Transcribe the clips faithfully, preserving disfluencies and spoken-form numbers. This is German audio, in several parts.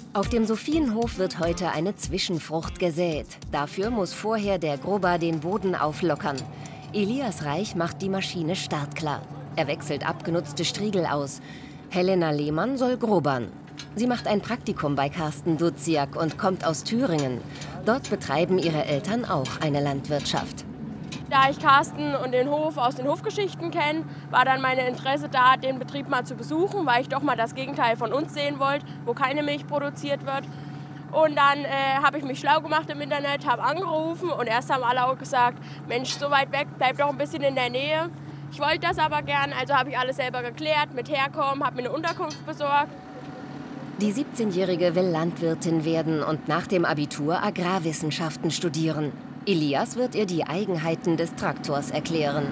Auf dem Sophienhof wird heute eine Zwischenfrucht gesät. Dafür muss vorher der Grubber den Boden auflockern. Elias Reich macht die Maschine startklar. Er wechselt abgenutzte Striegel aus. Helena Lehmann soll grubbern. Sie macht ein Praktikum bei Carsten Duziak und kommt aus Thüringen. Dort betreiben ihre Eltern auch eine Landwirtschaft. Da ich Carsten und den Hof aus den Hofgeschichten kenne, war dann mein Interesse da, den Betrieb mal zu besuchen, weil ich doch mal das Gegenteil von uns sehen wollte, wo keine Milch produziert wird. Und dann äh, habe ich mich schlau gemacht im Internet, habe angerufen und erst haben alle auch gesagt, Mensch, so weit weg, bleib doch ein bisschen in der Nähe. Ich wollte das aber gern, also habe ich alles selber geklärt, mit herkommen, habe mir eine Unterkunft besorgt. Die siebzehnjährige will Landwirtin werden und nach dem Abitur Agrarwissenschaften studieren. Elias wird ihr die Eigenheiten des Traktors erklären.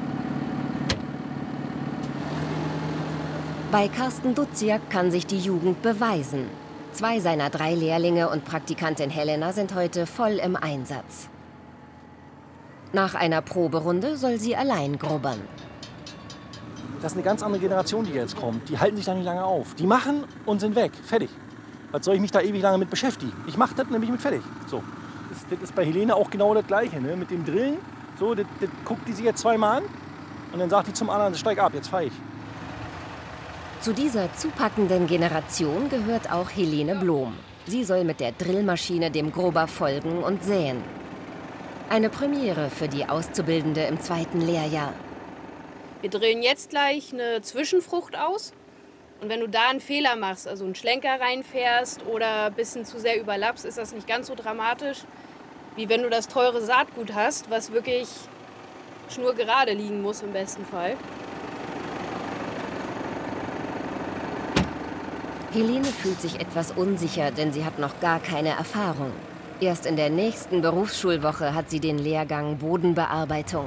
Bei Carsten Duziak kann sich die Jugend beweisen. Zwei seiner drei Lehrlinge und Praktikantin Helena sind heute voll im Einsatz. Nach einer Proberunde soll sie allein grubbern. Das ist eine ganz andere Generation, die jetzt kommt. Die halten sich da nicht lange auf. Die machen und sind weg. Fertig. Was soll ich mich da ewig lange mit beschäftigen? Ich mache das nämlich mit fertig. So. Das, das ist bei Helene auch genau das Gleiche. Ne? Mit dem Drillen. So, das, das guckt die sich jetzt zweimal an. Und dann sagt die zum anderen, steig ab, jetzt fahr ich. Zu dieser zupackenden Generation gehört auch Helene Blom. Sie soll mit der Drillmaschine dem Grubber folgen und säen. Eine Premiere für die Auszubildende im zweiten Lehrjahr. Wir drillen jetzt gleich eine Zwischenfrucht aus. Und wenn du da einen Fehler machst, also einen Schlenker reinfährst oder ein bisschen zu sehr überlappst, ist das nicht ganz so dramatisch, wie wenn du das teure Saatgut hast, was wirklich schnurgerade liegen muss im besten Fall. Helene fühlt sich etwas unsicher, denn sie hat noch gar keine Erfahrung. Erst in der nächsten Berufsschulwoche hat sie den Lehrgang Bodenbearbeitung.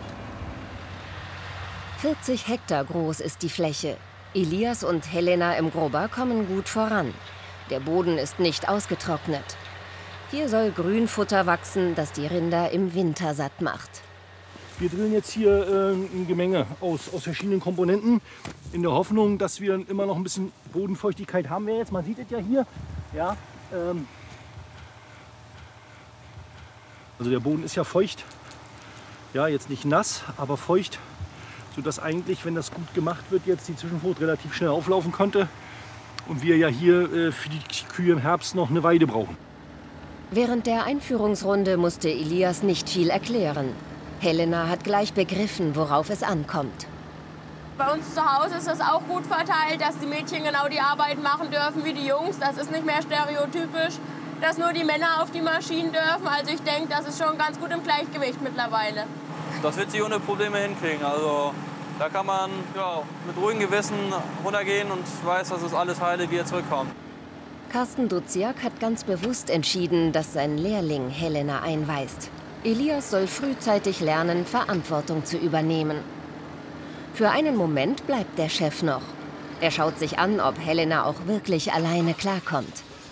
vierzig Hektar groß ist die Fläche. Elias und Helena im Grubber kommen gut voran. Der Boden ist nicht ausgetrocknet. Hier soll Grünfutter wachsen, das die Rinder im Winter satt macht. Wir drillen jetzt hier äh, ein Gemenge aus, aus verschiedenen Komponenten, in der Hoffnung, dass wir immer noch ein bisschen Bodenfeuchtigkeit haben. Wir jetzt, man sieht es ja hier. Ja, ähm also der Boden ist ja feucht. Ja, jetzt nicht nass, aber feucht, sodass eigentlich, wenn das gut gemacht wird, jetzt die Zwischenfrucht relativ schnell auflaufen könnte. Und wir ja hier äh, für die Kühe im Herbst noch eine Weide brauchen. Während der Einführungsrunde musste Elias nicht viel erklären. Helena hat gleich begriffen, worauf es ankommt. Bei uns zu Hause ist das auch gut verteilt, dass die Mädchen genau die Arbeit machen dürfen wie die Jungs. Das ist nicht mehr stereotypisch, dass nur die Männer auf die Maschinen dürfen. Also ich denke, das ist schon ganz gut im Gleichgewicht mittlerweile. Das wird sie ohne Probleme hinkriegen. Also da kann man ja, mit ruhigem Gewissen runtergehen und weiß, dass es alles heile wieder zurückkommt. Carsten Duziak hat ganz bewusst entschieden, dass sein Lehrling Helena einweist. Elias soll frühzeitig lernen, Verantwortung zu übernehmen. Für einen Moment bleibt der Chef noch. Er schaut sich an, ob Helena auch wirklich alleine klarkommt.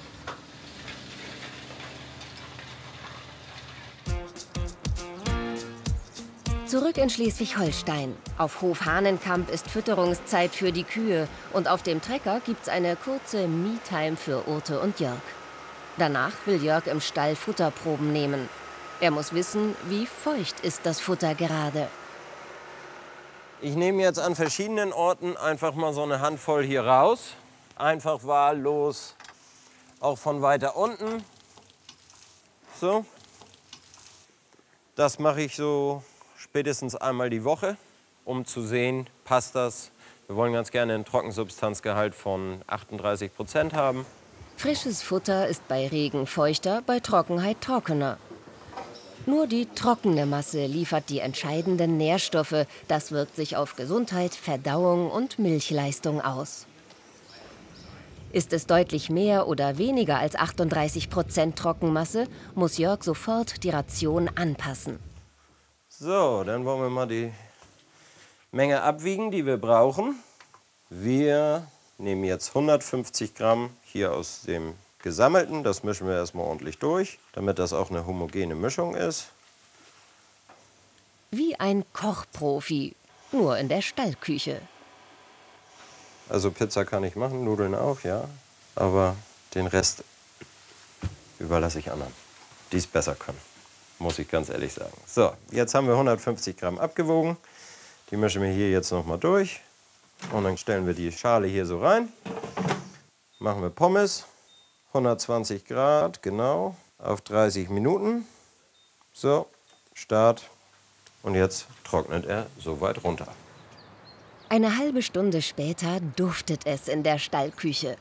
Zurück in Schleswig-Holstein. Auf Hof Hahnenkamp ist Fütterungszeit für die Kühe und auf dem Trecker gibt's eine kurze Me-Time für Urte und Jörg. Danach will Jörg im Stall Futterproben nehmen. Er muss wissen, wie feucht ist das Futter gerade. Ich nehme jetzt an verschiedenen Orten einfach mal so eine Handvoll hier raus. Einfach wahllos, auch von weiter unten. So. Das mache ich so spätestens einmal die Woche, um zu sehen, passt das. Wir wollen ganz gerne einen Trockensubstanzgehalt von achtunddreißig Prozent haben. Frisches Futter ist bei Regen feuchter, bei Trockenheit trockener. Nur die trockene Masse liefert die entscheidenden Nährstoffe. Das wirkt sich auf Gesundheit, Verdauung und Milchleistung aus. Ist es deutlich mehr oder weniger als achtunddreißig Prozent Trockenmasse, muss Jörg sofort die Ration anpassen. So, dann wollen wir mal die Menge abwiegen, die wir brauchen. Wir nehmen jetzt hundertfünfzig Gramm hier aus dem Gesammelten. Das mischen wir erstmal ordentlich durch, damit das auch eine homogene Mischung ist. Wie ein Kochprofi, nur in der Stallküche. Also Pizza kann ich machen, Nudeln auch, ja. Aber den Rest überlasse ich anderen, die es besser können. Muss ich ganz ehrlich sagen. So, jetzt haben wir hundertfünfzig Gramm abgewogen. Die mischen wir hier jetzt noch mal durch. Und dann stellen wir die Schale hier so rein. Machen wir Pommes. hundertzwanzig Grad, genau, auf dreißig Minuten. So, Start. Und jetzt trocknet er soweit runter. Eine halbe Stunde später duftet es in der Stallküche.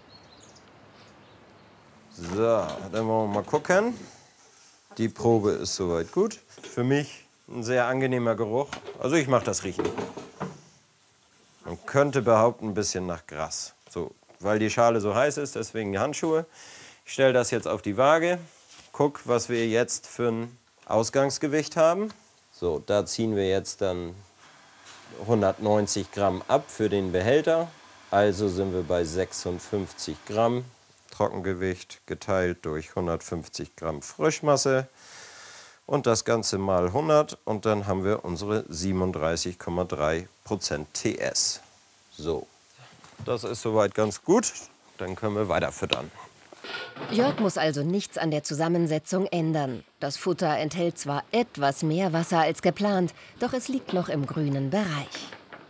So, dann wollen wir mal gucken. Die Probe ist soweit gut. Für mich ein sehr angenehmer Geruch. Also ich mache das riechen. Man könnte behaupten, ein bisschen nach Gras. So, weil die Schale so heiß ist, deswegen die Handschuhe. Ich stelle das jetzt auf die Waage. Guck, was wir jetzt für ein Ausgangsgewicht haben. So, da ziehen wir jetzt dann hundertneunzig Gramm ab für den Behälter. Also sind wir bei sechsundfünfzig Gramm. Trockengewicht geteilt durch hundertfünfzig Gramm Frischmasse und das Ganze mal hundert und dann haben wir unsere siebenunddreißig Komma drei Prozent T S. So, das ist soweit ganz gut. Dann können wir weiter füttern. Jörg muss also nichts an der Zusammensetzung ändern. Das Futter enthält zwar etwas mehr Wasser als geplant, doch es liegt noch im grünen Bereich.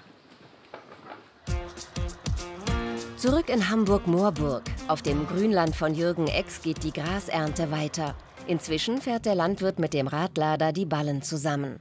Zurück in Hamburg-Moorburg. Auf dem Grünland von Jürgen Ex geht die Grasernte weiter. Inzwischen fährt der Landwirt mit dem Radlader die Ballen zusammen.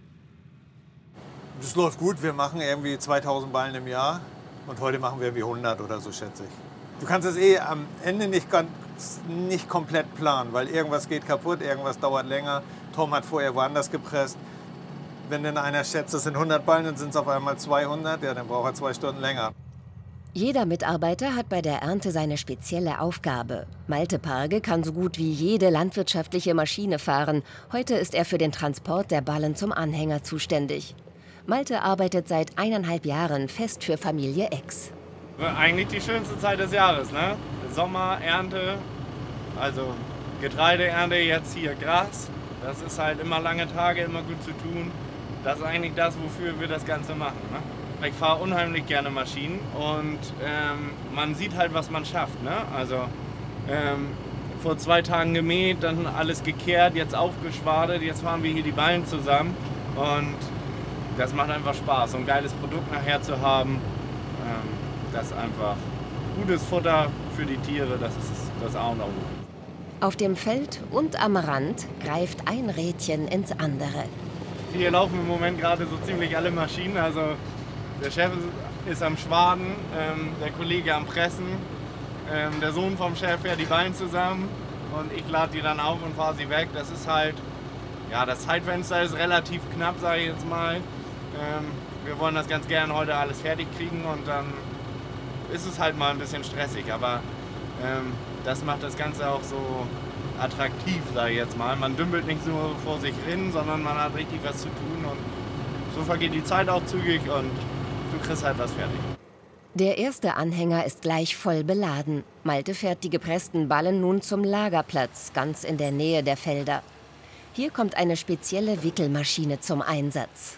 Das läuft gut. Wir machen irgendwie zweitausend Ballen im Jahr. Und heute machen wir irgendwie hundert oder so, schätze ich. Du kannst es eh am Ende nicht, ganz, nicht komplett planen, weil irgendwas geht kaputt, irgendwas dauert länger. Tom hat vorher woanders gepresst. Wenn dann einer schätzt, es sind hundert Ballen, dann sind es auf einmal zweihundert, ja, dann braucht er zwei Stunden länger. Jeder Mitarbeiter hat bei der Ernte seine spezielle Aufgabe. Malte Parge kann so gut wie jede landwirtschaftliche Maschine fahren. Heute ist er für den Transport der Ballen zum Anhänger zuständig. Malte arbeitet seit eineinhalb Jahren fest für Familie Ex. Eigentlich die schönste Zeit des Jahres, ne? Sommer, Ernte, also Getreideernte, jetzt hier Gras. Das ist halt immer lange Tage, immer gut zu tun. Das ist eigentlich das, wofür wir das Ganze machen, ne? Ich fahre unheimlich gerne Maschinen und ähm, man sieht halt, was man schafft, ne? Also ähm, vor zwei Tagen gemäht, dann alles gekehrt, jetzt aufgeschwadet, jetzt fahren wir hier die Ballen zusammen und das macht einfach Spaß. So ein geiles Produkt nachher zu haben, ähm, das ist einfach gutes Futter für die Tiere, das ist das A und O. Auf dem Feld und am Rand greift ein Rädchen ins andere. Hier laufen im Moment gerade so ziemlich alle Maschinen, also der Chef ist am Schwaden, ähm, der Kollege am Pressen, ähm, der Sohn vom Chef fährt die Ballen zusammen und ich lade die dann auf und fahre sie weg. Das ist halt, ja, das Zeitfenster ist relativ knapp, sage ich jetzt mal. Ähm, wir wollen das ganz gerne heute alles fertig kriegen und dann ist es halt mal ein bisschen stressig, aber ähm, das macht das Ganze auch so attraktiv, sage ich jetzt mal. Man dümpelt nicht so vor sich hin, sondern man hat richtig was zu tun und so vergeht die Zeit auch zügig und du kriegst halt was fertig. Der erste Anhänger ist gleich voll beladen. Malte fährt die gepressten Ballen nun zum Lagerplatz, ganz in der Nähe der Felder. Hier kommt eine spezielle Wickelmaschine zum Einsatz.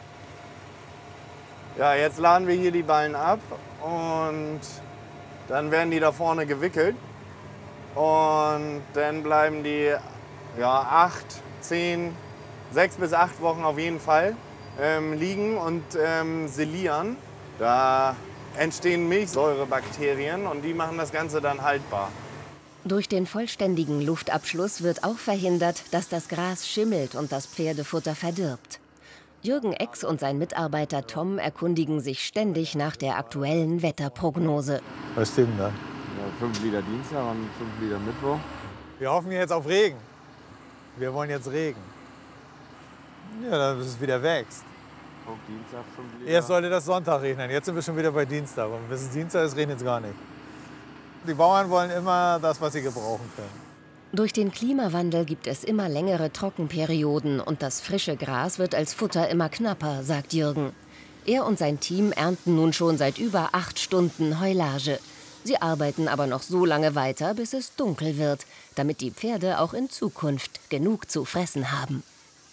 Ja, jetzt laden wir hier die Ballen ab und dann werden die da vorne gewickelt. Und dann bleiben die ja, acht, zehn, sechs bis acht Wochen auf jeden Fall ähm, liegen und ähm, silieren. Da entstehen Milchsäurebakterien und die machen das Ganze dann haltbar. Durch den vollständigen Luftabschluss wird auch verhindert, dass das Gras schimmelt und das Pferdefutter verdirbt. Jürgen Ex und sein Mitarbeiter Tom erkundigen sich ständig nach der aktuellen Wetterprognose. Was steht denn da? Ja, fünf Liter Dienstag und fünf Liter Mittwoch. Wir hoffen jetzt auf Regen. Wir wollen jetzt Regen. Ja, dass es wieder wächst. Auf Dienstag fünf Liter. Erst sollte das Sonntag regnen, jetzt sind wir schon wieder bei Dienstag. Und bis es Dienstag ist, regnet es gar nicht. Die Bauern wollen immer das, was sie gebrauchen können. Durch den Klimawandel gibt es immer längere Trockenperioden und das frische Gras wird als Futter immer knapper, sagt Jürgen. Er und sein Team ernten nun schon seit über acht Stunden Heulage. Sie arbeiten aber noch so lange weiter, bis es dunkel wird, damit die Pferde auch in Zukunft genug zu fressen haben.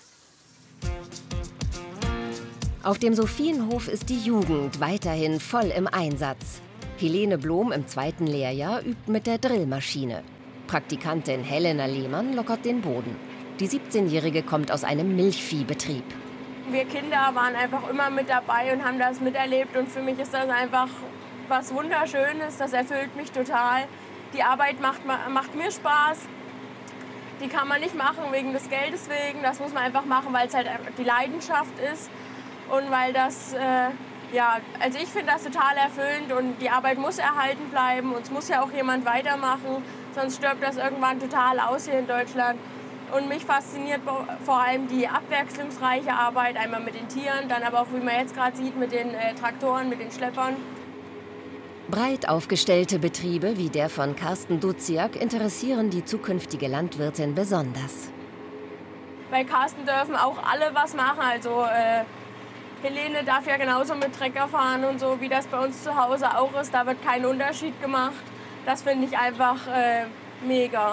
Auf dem Sophienhof ist die Jugend weiterhin voll im Einsatz. Helene Blom im zweiten Lehrjahr übt mit der Drillmaschine. Praktikantin Helena Lehmann lockert den Boden. Die siebzehnjährige kommt aus einem Milchviehbetrieb. Wir Kinder waren einfach immer mit dabei und haben das miterlebt. Und für mich ist das einfach was Wunderschönes. Das erfüllt mich total. Die Arbeit macht, macht mir Spaß. Die kann man nicht machen wegen des Geldes wegen. Das muss man einfach machen, weil es halt die Leidenschaft ist. Und weil das, äh, ja, also ich finde das total erfüllend. Und die Arbeit muss erhalten bleiben. Und es muss ja auch jemand weitermachen. Sonst stirbt das irgendwann total aus hier in Deutschland. Und mich fasziniert vor allem die abwechslungsreiche Arbeit, einmal mit den Tieren, dann aber auch, wie man jetzt gerade sieht, mit den äh, Traktoren, mit den Schleppern. Breit aufgestellte Betriebe wie der von Carsten Duziak interessieren die zukünftige Landwirtin besonders. Bei Carsten dürfen auch alle was machen. Also äh, Helene darf ja genauso mit Trecker fahren und so, wie das bei uns zu Hause auch ist. Da wird kein Unterschied gemacht. Das finde ich einfach äh, mega.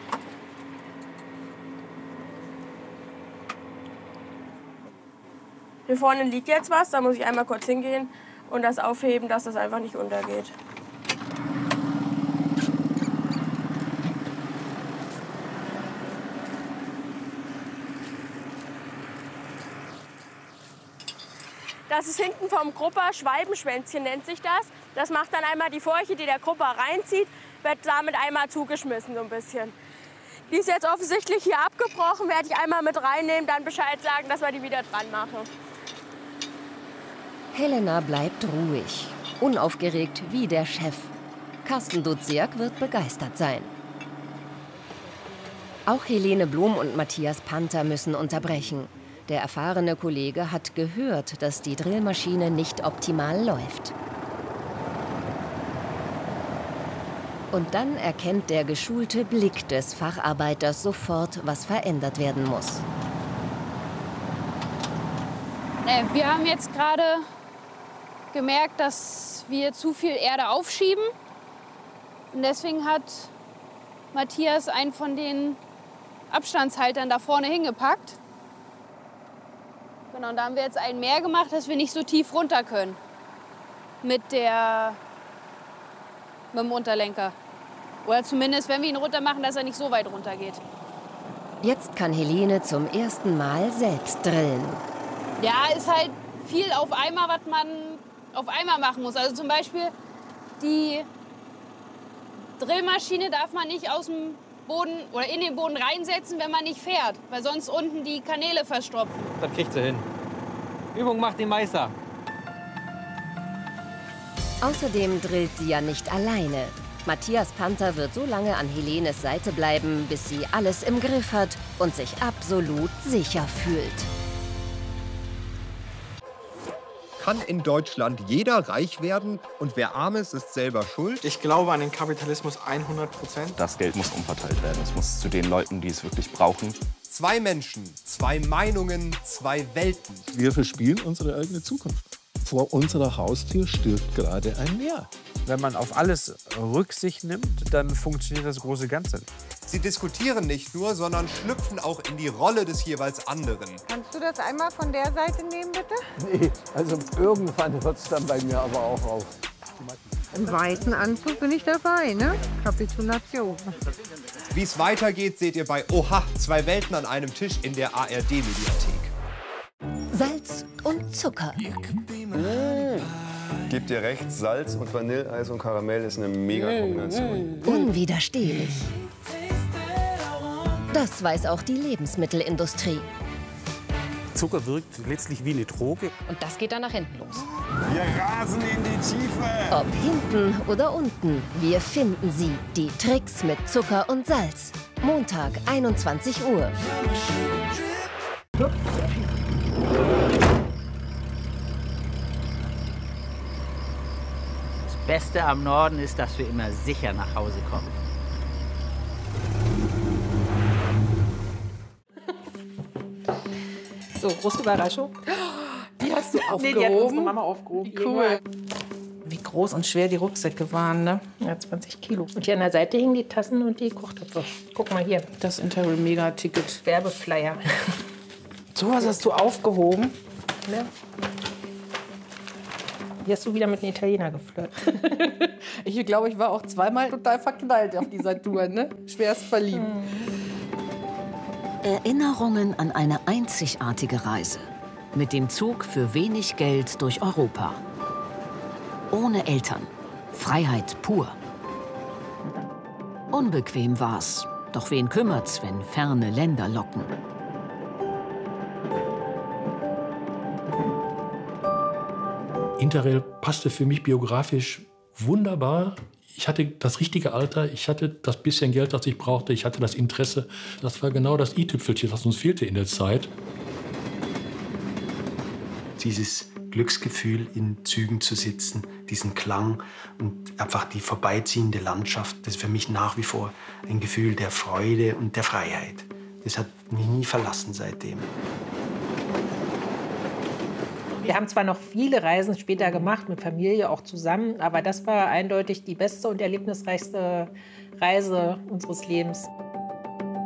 Hier vorne liegt jetzt was, da muss ich einmal kurz hingehen und das aufheben, dass das einfach nicht untergeht. Das ist hinten vom Grupper, Schwalbenschwänzchen nennt sich das. Das macht dann einmal die Furche, die der Grupper reinzieht, wird damit einmal zugeschmissen so ein bisschen. Die ist jetzt offensichtlich hier abgebrochen, werde ich einmal mit reinnehmen, dann Bescheid sagen, dass wir die wieder dran machen. Helena bleibt ruhig, unaufgeregt wie der Chef. Carsten Duziak wird begeistert sein. Auch Helene Blum und Matthias Panther müssen unterbrechen. Der erfahrene Kollege hat gehört, dass die Drillmaschine nicht optimal läuft. Und dann erkennt der geschulte Blick des Facharbeiters sofort, was verändert werden muss. Äh, wir haben jetzt gerade gemerkt, dass wir zu viel Erde aufschieben. Und deswegen hat Matthias einen von den Abstandshaltern da vorne hingepackt. Genau, und da haben wir jetzt einen mehr gemacht, dass wir nicht so tief runter können mit, der, mit dem Unterlenker. Oder zumindest, wenn wir ihn runter machen, dass er nicht so weit runter geht. Jetzt kann Helene zum ersten Mal selbst drillen. Ja, ist halt viel auf einmal, was man auf einmal machen muss. Also zum Beispiel die Drillmaschine darf man nicht aus dem Boden oder in den Boden reinsetzen, wenn man nicht fährt, weil sonst unten die Kanäle verstopfen. Das kriegt sie hin. Übung macht den Meister. Außerdem drillt sie ja nicht alleine. Matthias Panther wird so lange an Helenes Seite bleiben, bis sie alles im Griff hat und sich absolut sicher fühlt. Kann in Deutschland jeder reich werden und wer arm ist, ist selber schuld? Ich glaube an den Kapitalismus hundert Prozent. Das Geld muss umverteilt werden. Es muss zu den Leuten, die es wirklich brauchen. Zwei Menschen, zwei Meinungen, zwei Welten. Wir verspielen unsere eigene Zukunft. Vor unserer Haustür stirbt gerade ein Meer. Wenn man auf alles Rücksicht nimmt, dann funktioniert das große Ganze nicht. Sie diskutieren nicht nur, sondern schlüpfen auch in die Rolle des jeweils anderen. Kannst du das einmal von der Seite nehmen, bitte? Nee, also irgendwann hört es dann bei mir aber auch auf. Im weißen Anzug bin ich dabei, ne? Kapitulation. Wie es weitergeht, seht ihr bei Oha, zwei Welten an einem Tisch in der A R D-Mediathek. Salz und Zucker. Mmh. Gib dir recht, Salz und Vanilleeis und Karamell ist eine Mega-Kombination. Unwiderstehlich. Das weiß auch die Lebensmittelindustrie. Zucker wirkt letztlich wie eine Droge. Und das geht dann nach hinten los. Wir rasen in die Tiefe. Ob hinten oder unten, wir finden sie. Die Tricks mit Zucker und Salz. Montag, einundzwanzig Uhr. Das Beste am Norden ist, dass wir immer sicher nach Hause kommen. So, große Überraschung. Die hast du aufgehoben? Nee, die hat unsere Mama aufgehoben. Wie cool. Wie groß und schwer die Rucksäcke waren, ne? Ja, zwanzig Kilo. Und hier an der Seite hingen die Tassen und die Kochtöpfe. Guck mal hier. Das Interim Mega Ticket. Werbeflyer. So was hast du aufgehoben? Ne? Hier hast du wieder mit einem Italiener geflirtet. Ich glaube, ich war auch zweimal total verknallt auf dieser Tour, ne? Schwerst verliebt. Erinnerungen an eine einzigartige Reise. Mit dem Zug für wenig Geld durch Europa. Ohne Eltern. Freiheit pur. Unbequem war's. Doch wen kümmert's, wenn ferne Länder locken? Interrail passte für mich biografisch wunderbar. Ich hatte das richtige Alter, ich hatte das bisschen Geld, das ich brauchte, ich hatte das Interesse. Das war genau das i-Tüpfelchen, was uns fehlte in der Zeit. Dieses Glücksgefühl, in Zügen zu sitzen, diesen Klang und einfach die vorbeiziehende Landschaft, das ist für mich nach wie vor ein Gefühl der Freude und der Freiheit. Das hat mich nie verlassen seitdem. Wir haben zwar noch viele Reisen später gemacht, mit Familie auch zusammen, aber das war eindeutig die beste und erlebnisreichste Reise unseres Lebens.